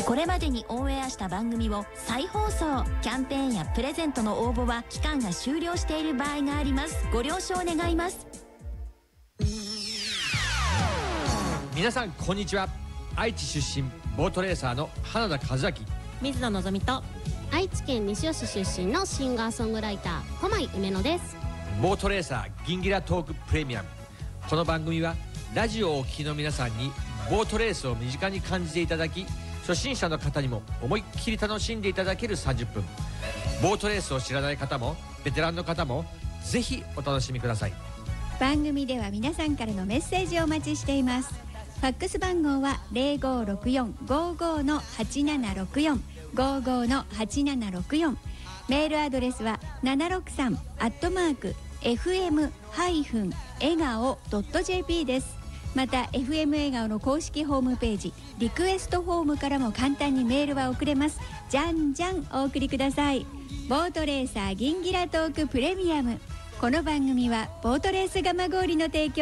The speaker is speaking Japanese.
これまでにオンエアした番組を再放送。キャンペーンやプレゼントの応募は期間が終了している場合があります。ご了承願います。 皆さんこんにちは。愛知出身ボートレーサーの花田和明、 水野のぞみと愛知県西尾市出身のシンガーソングライター小舞梅野です。 ボートレーサーギンギラトークプレミアム。この番組はラジオをお聞きの皆さんにボートレースを身近に感じていただき、初心者の方にも思いっきり楽しんでいただける30分。ボートレースを知らない方もベテランの方もぜひお楽しみください。 番組では皆さんからのメッセージをお待ちしています。ファックス番号は 0564-55-8764 55-8764。メールアドレスは763@fm-egao.jp です。また FM 笑顔の公式ホームページリクエストフォームからも簡単にメールは送れます。じゃんじゃんお送りください。ボートレーサーギンギラトークプレミアム。この番組はボートレース蒲郡の提供